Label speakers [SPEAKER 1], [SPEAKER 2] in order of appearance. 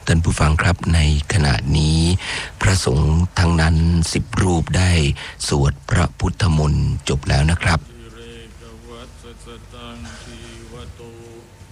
[SPEAKER 1] ท่านผู้ฟังครับในขณะนี้พระสงฆ์ทั้งนั้น10 รูปได้สวดพระพุทธมนต์จบแล้วนะครับ